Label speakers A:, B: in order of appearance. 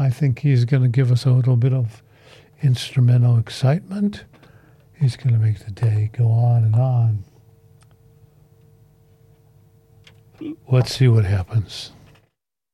A: I think he's going to give us a little bit of instrumental excitement. He's going to make the day go on and on. Let's see what happens.